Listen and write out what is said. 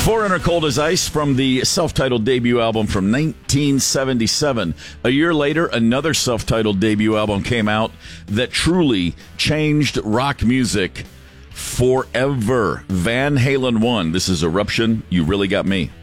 Foreigner Cold as Ice from the self-titled debut album from 1977. A year later, another self-titled debut album came out that truly changed rock music forever. Van Halen 1. This is Eruption. You Really Got Me.